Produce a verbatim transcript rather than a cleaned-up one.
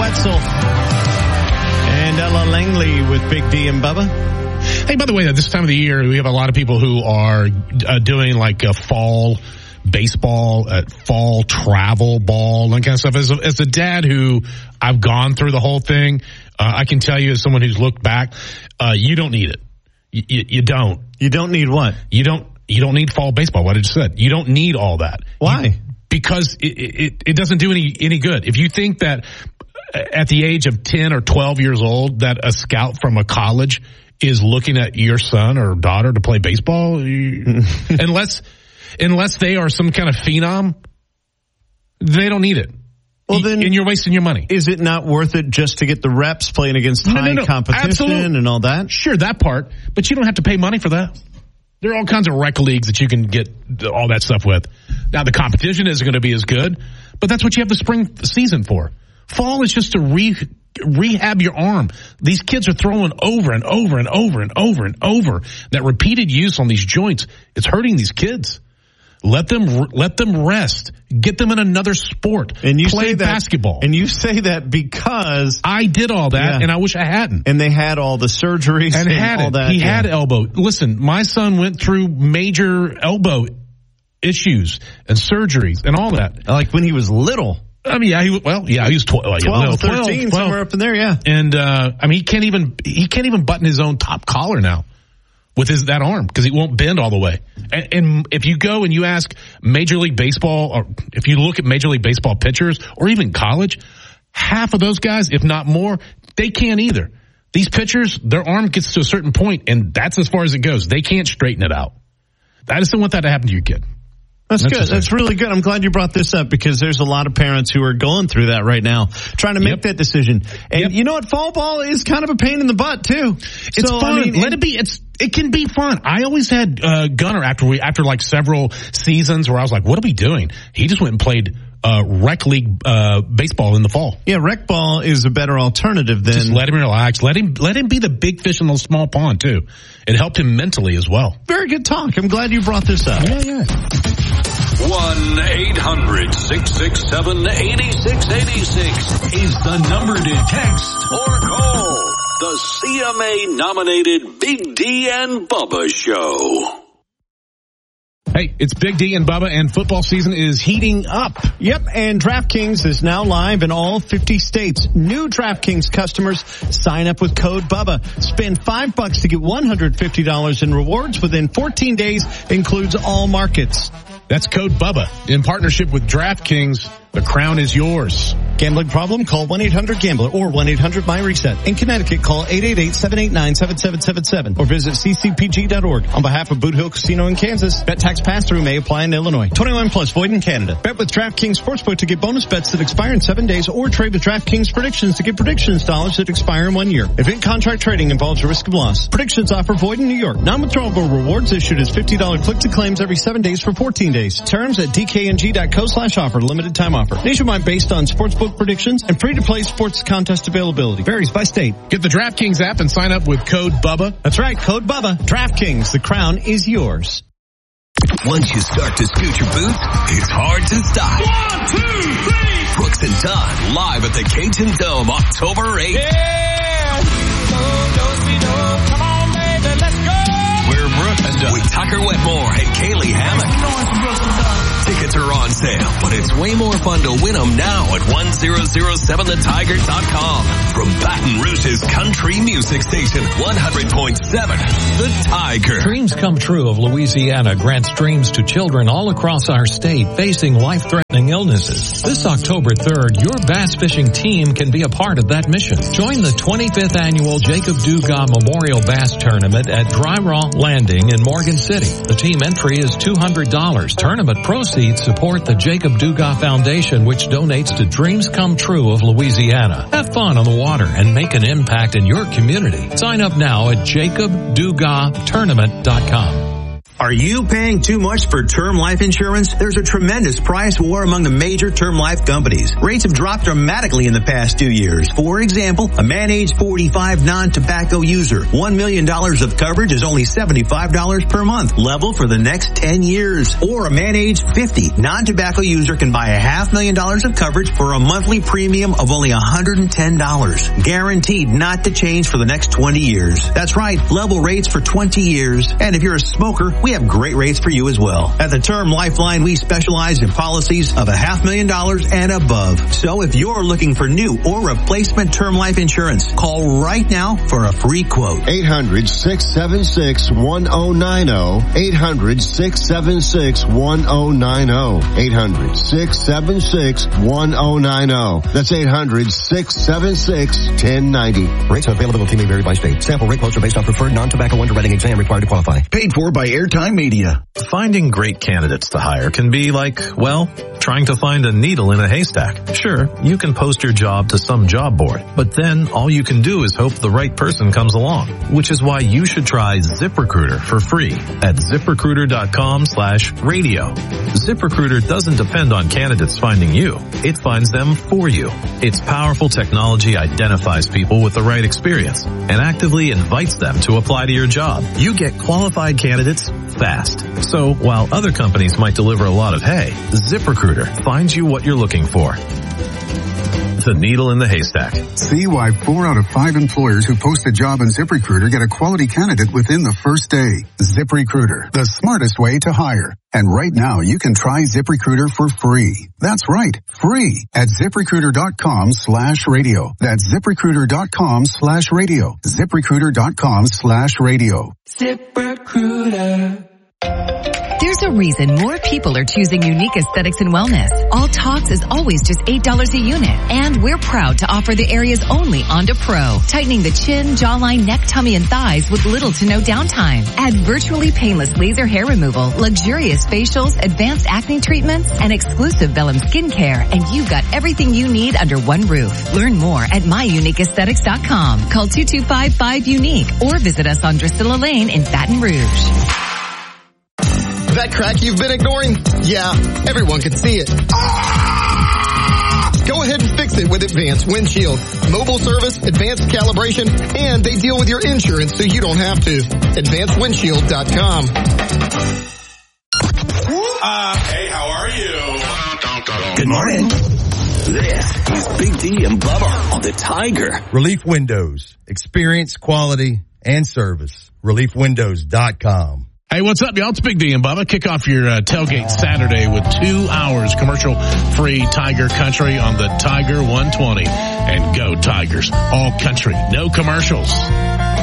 Wetzel and Ella Langley with Big D and Bubba. Hey, by the way, at this time of the year, we have a lot of people who are uh, doing like a fall baseball, uh, fall travel ball, and that kind of stuff. As a, as a dad who I've gone through the whole thing, uh, I can tell you as someone who's looked back, uh, you don't need it. You, you, you don't. You don't need what? You don't. You don't need fall baseball. What I just said. You don't need all that. Why? You, because it, it it doesn't do any any good. If you think that at the age of ten or twelve years old that a scout from a college is looking at your son or daughter to play baseball, you, unless unless they are some kind of phenom, they don't need it. Well, then, and you're wasting your money. Is it not worth it just to get the reps playing against no, high no, no. competition Absolutely. And all that? Sure, that part, but you don't have to pay money for that. There are all kinds of rec leagues that you can get all that stuff with. Now, the competition isn't going to be as good, but that's what you have the spring season for. Fall is just to re, rehab your arm. These kids are throwing over and over and over and over and over. That repeated use on these joints, it's hurting these kids. Let them let them rest. Get them in another sport. And you play say that, basketball. And you say that because I did all that, yeah. and I wish I hadn't. And they had all the surgeries and, and had all it. that. He yeah. had elbow. Listen, my son went through major elbow issues and surgeries and all that. Like when he was little. I mean, yeah, he well, yeah, he was twelve, twelve, twelve, thirteen, twelve, somewhere up in there, yeah. And uh, I mean, he can't even he can't even button his own top collar now with his that arm because he won't bend all the way. And, and if you go and you ask Major League Baseball, or if you look at Major League Baseball pitchers, or even college, half of those guys, if not more, they can't either. These pitchers, their arm gets to a certain point, and that's as far as it goes. They can't straighten it out. I just don't want that to happen to your kid. That's, That's good. That's really good. I'm glad you brought this up because there's a lot of parents who are going through that right now, trying to make yep. that decision. And yep. you know what? Fall ball is kind of a pain in the butt too. It's so, fun. I mean, Let it be. It's it can be fun. I always had uh, Gunner after we after like several seasons where I was like, "What are we doing?" He just went and played uh, rec league uh, baseball in the fall. Yeah, rec ball is a better alternative than just let him relax. Let him let him be the big fish in the small pond too. It helped him mentally as well. Very good talk. I'm glad you brought this up. Yeah, yeah. one eight hundred six six seven eight six eight six is the number to text or call. The C M A-nominated Big D and Bubba Show. Hey, it's Big D and Bubba, and football season is heating up. Yep, and DraftKings is now live in all fifty states. New DraftKings customers sign up with code Bubba. Spend five bucks to get one hundred fifty dollars in rewards within fourteen days. Includes all markets. That's code Bubba. In partnership with DraftKings, the crown is yours. Gambling problem? Call one eight hundred gambler or one eight hundred my reset. In Connecticut, call eight eight eight seven eight nine seven seven seven seven or visit c c p g dot org. On behalf of Boot Hill Casino in Kansas, bet tax pass-through may apply in Illinois. twenty-one plus, void in Canada. Bet with DraftKings Sportsbook to get bonus bets that expire in seven days or trade with DraftKings Predictions to get predictions dollars that expire in one year. Event contract trading involves a risk of loss. Predictions offer void in New York. Non-withdrawable rewards issued as fifty dollars click-to-claims every seven days for fourteen days. Terms at d k n g dot co slash offer. Limited time offer. Nationwide based on sportsbook predictions and free-to-play sports contest availability. Varies by state. Get the DraftKings app and sign up with code Bubba. That's right, code Bubba. DraftKings, the crown is yours. Once you start to scoot your boots, it's hard to stop. One, two, three. Brooks and Dunn live at the Cajun Dome October eighth. Yeah. Come on, baby, let's go. We're Brooks and Dunn with Tucker Wetmore and Kaylee Hammock. Tickets are on sale, but it's way more fun to win them now at one thousand seven the tiger dot com. From Baton Rouge's country music station, one hundred point seven The Tiger. Dreams Come True of Louisiana grants dreams to children all across our state facing life-threatening illnesses. This October third, your bass fishing team can be a part of that mission. Join the twenty-fifth annual Jacob Dugas Memorial Bass Tournament at Dry Raw Landing in Morgan City. The team entry is two hundred dollars. Tournament proceeds support the Jacob Dugas Foundation, which donates to Dreams Come True of Louisiana. Have fun on the water and make an impact in your community. Sign up now at jacob dugas tournament dot com. Are you paying too much for term life insurance? There's a tremendous price war among the major term life companies. Rates have dropped dramatically in the past two years. For example, a man age forty-five non-tobacco user, one million dollars of coverage is only seventy-five dollars per month, level for the next ten years. Or a man age fifty non-tobacco user can buy a half million dollars of coverage for a monthly premium of only one hundred ten dollars. Guaranteed not to change for the next twenty years. That's right, level rates for twenty years. And if you're a smoker, we have great rates for you as well. At the Term Lifeline, we specialize in policies of a half million dollars and above. So if you're looking for new or replacement term life insurance, call right now for a free quote. eight hundred, six seven six, one oh nine oh. eight hundred, six seven six, one oh nine oh. eight hundred, six seven six, one oh nine oh. That's eight hundred, six seven six, one oh nine oh. Rates and availability may vary by state. Sample rate quotes are based on preferred non-tobacco underwriting exam required to qualify. Paid for by Airtime Media. Finding great candidates to hire can be like, well, trying to find a needle in a haystack. Sure, you can post your job to some job board, but then all you can do is hope the right person comes along, which is why you should try ZipRecruiter for free at ZipRecruiter.com slash radio. ZipRecruiter doesn't depend on candidates finding you. It finds them for you. Its powerful technology identifies people with the right experience and actively invites them to apply to your job. You get qualified candidates fast. So while other companies might deliver a lot of hay, ZipRecruiter finds you what you're looking for. The needle in the haystack. See why four out of five employers who post a job on ZipRecruiter get a quality candidate within the first day. ZipRecruiter, the smartest way to hire. And right now, you can try ZipRecruiter for free. That's right, free at ZipRecruiter.com slash radio. That's ZipRecruiter.com slash radio. ZipRecruiter.com slash radio. ZipRecruiter. There's a reason more people are choosing Unique Aesthetics and Wellness. All Talks is always just eight dollars a unit. And we're proud to offer the area's only Onda Pro. Tightening the chin, jawline, neck, tummy, and thighs with little to no downtime. Add virtually painless laser hair removal, luxurious facials, advanced acne treatments, and exclusive Bellum skincare. And you've got everything you need under one roof. Learn more at my unique aesthetics dot com. Call two two five five UNIQUE or visit us on Drusilla Lane in Baton Rouge. That crack you've been ignoring? Yeah, everyone can see it. Ah! Go ahead and fix it with Advanced Windshield. Mobile service, advanced calibration, and they deal with your insurance so you don't have to. advanced windshield dot com. Uh, hey, how are you? Good morning. This is Big D and Bubba on the Tiger. Relief Windows. Experience, quality, and service. relief windows dot com. Hey, what's up, y'all? It's Big D and Bubba. Kick off your uh, tailgate Saturday with two hours commercial-free Tiger Country on the Tiger one twenty. And go Tigers. All country. No commercials.